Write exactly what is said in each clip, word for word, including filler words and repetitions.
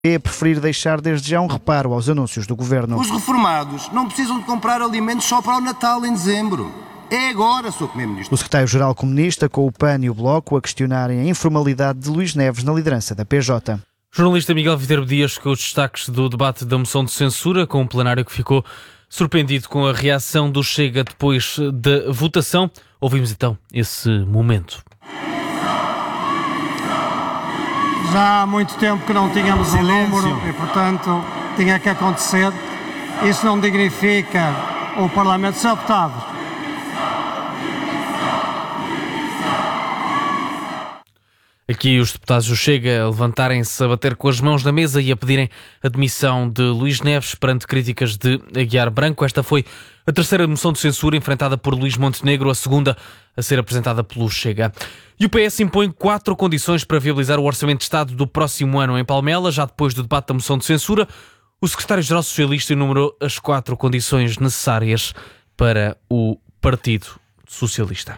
é preferir deixar desde já um reparo aos anúncios do Governo. Os reformados não precisam de comprar alimentos só para o Natal em dezembro. É agora, senhor Primeiro-Ministro. O secretário-geral comunista, com o P A N e o Bloco, a questionarem a informalidade de Luís Neves na liderança da P J. Jornalista Miguel Viterbo Dias com os destaques do debate da moção de censura, com um plenário que ficou surpreendido com a reação do Chega depois da votação. Ouvimos então esse momento. Já há muito tempo que não tínhamos um número e, portanto, tinha que acontecer. Isso não dignifica o Parlamento ser optado. Aqui os deputados do Chega a levantarem-se, a bater com as mãos na mesa e a pedirem a demissão de Luís Neves perante críticas de Aguiar Branco. Esta foi a terceira moção de censura enfrentada por Luís Montenegro, a segunda a ser apresentada pelo Chega. E o P S impõe quatro condições para viabilizar o Orçamento de Estado do próximo ano em Palmela. Já depois do debate da moção de censura, o secretário-geral socialista enumerou as quatro condições necessárias para o Partido Socialista.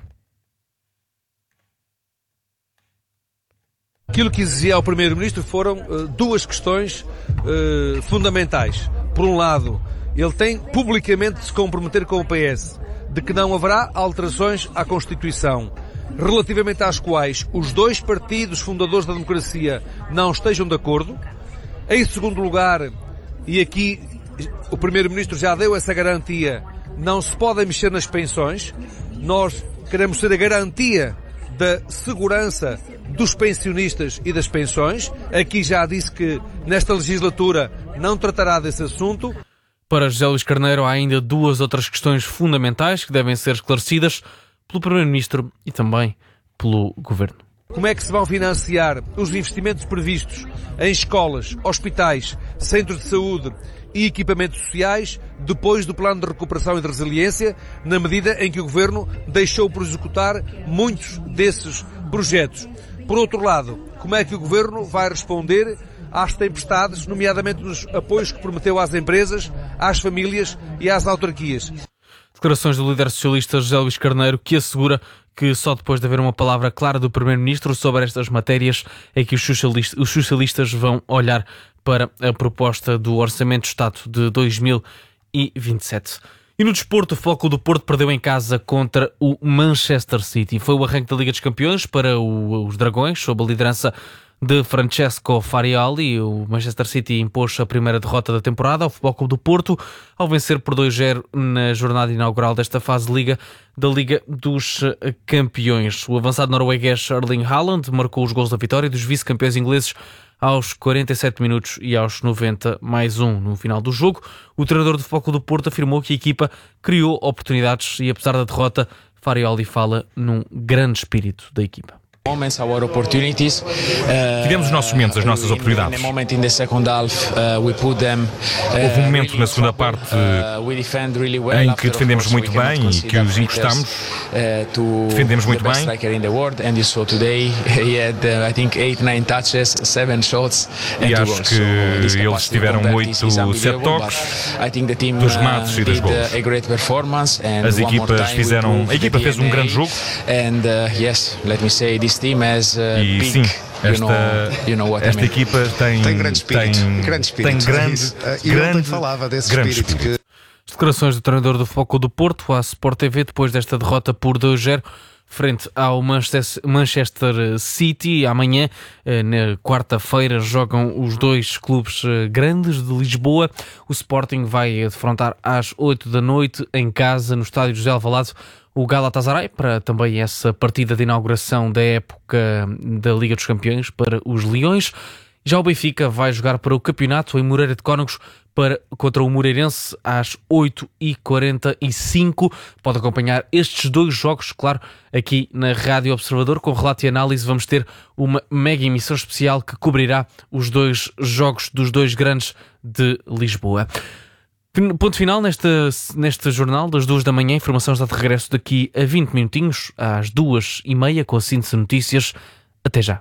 Aquilo que exigia ao Primeiro-Ministro foram uh, duas questões uh, fundamentais. Por um lado, ele tem publicamente de se comprometer com o P S de que não haverá alterações à Constituição, relativamente às quais os dois partidos fundadores da democracia não estejam de acordo. Em segundo lugar, e aqui o Primeiro-Ministro já deu essa garantia, não se podem mexer nas pensões. Nós queremos ser a garantia da segurança dos pensionistas e das pensões. Aqui já disse que nesta legislatura não tratará desse assunto. Para José Luís Carneiro há ainda duas outras questões fundamentais que devem ser esclarecidas pelo Primeiro-Ministro e também pelo Governo. Como é que se vão financiar os investimentos previstos em escolas, hospitais, centros de saúde e equipamentos sociais depois do Plano de Recuperação e de Resiliência, na medida em que o Governo deixou por executar muitos desses projetos? Por outro lado, como é que o Governo vai responder às tempestades, nomeadamente nos apoios que prometeu às empresas, às famílias e às autarquias? Declarações do líder socialista José Luís Carneiro, que assegura que só depois de haver uma palavra clara do Primeiro-Ministro sobre estas matérias é que os socialistas, os socialistas vão olhar para a proposta do Orçamento de Estado de dois mil e vinte e sete. E no desporto, o Futebol Clube do Porto perdeu em casa contra o Manchester City. Foi o arranque da Liga dos Campeões para o, os Dragões, sob a liderança de Francesco Farioli. O Manchester City impôs a primeira derrota da temporada ao Futebol Clube do Porto, ao vencer por dois a zero na jornada inaugural desta fase de Liga, da Liga dos Campeões. O avançado norueguês Erling Haaland marcou os gols da vitória dos vice-campeões ingleses aos quarenta e sete minutos e aos noventa mais um no final do jogo. O treinador do Futebol Clube do Porto afirmou que a equipa criou oportunidades e, apesar da derrota, Farioli fala num grande espírito da equipa. Tivemos os nossos momentos, as nossas oportunidades. Houve um momento na segunda parte em que defendemos muito bem e que os encostamos. Defendemos muito bem. E acho que eles tiveram oito, sete toques dos remates e dos gols. As equipas fizeram... A equipa fez um grande jogo. E sim, esta, esta equipa tem, tem grande espírito. Tem, grande espírito. Tem grande, uh, grande, falava desse grande espírito. espírito. Que... As declarações do treinador do Futebol Clube do Porto à Sport T V depois desta derrota por dois a zero frente ao Manchester City. Amanhã, na quarta-feira, jogam os dois clubes grandes de Lisboa. O Sporting vai defrontar às oito da noite em casa, no estádio José Alvalade, o Galatasaray, para também essa partida de inauguração da época da Liga dos Campeões para os Leões. Já o Benfica vai jogar para o campeonato em Moreira de Cónegos para, contra o Moreirense às oito e quarenta e cinco. Pode acompanhar estes dois jogos, claro, aqui na Rádio Observador. Com relato e análise vamos ter uma mega emissão especial que cobrirá os dois jogos dos dois grandes de Lisboa. Ponto final neste, neste jornal das duas da manhã. Informação está de regresso daqui a vinte minutinhos, às duas e meia, com a síntese de notícias. Até já.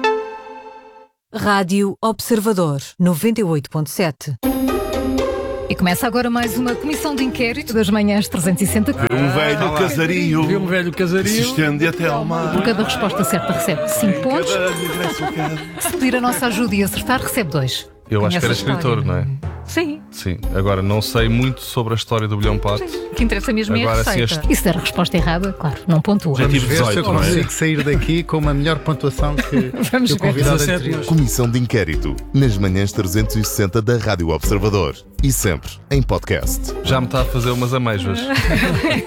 Rádio Observador noventa e oito ponto sete. começa agora mais uma comissão de inquérito das manhãs trezentos e sessenta. Um velho casario. Um velho casario. Se estende até ao mar. Por cada resposta certa recebe cinco pontos. Se pedir a nossa ajuda e acertar, recebe dois. Eu acho que era Conhece a escritor, história? não é? Sim. Sim. Agora, não sei muito sobre a história do bilhão pote. O que interessa mesmo é a Agora, se receita. este- E se der a resposta errada, claro, não pontua. Já tive Ver se eu dezoito, não é? consigo sair daqui com uma melhor pontuação que, Vamos que o ver. convidado dezassete. anterior. Comissão de Inquérito, nas manhãs trezentos e sessenta da Rádio Observador. E sempre em podcast. Já me está a fazer umas amêijoas.